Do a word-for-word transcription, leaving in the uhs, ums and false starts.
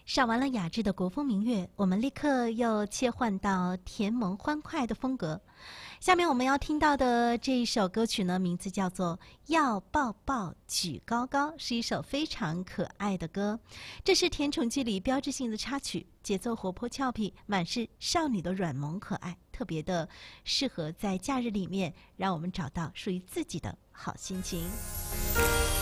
赏完了雅致的国风民乐，我们立刻又切换到甜萌欢快的风格。下面我们要听到的这一首歌曲呢，名字叫做《要抱抱举高高》，是一首非常可爱的歌。这是《甜宠记》里标志性的插曲，节奏活泼俏皮，满是少女的软萌可爱，特别的适合在假日里面让我们找到属于自己的好心情。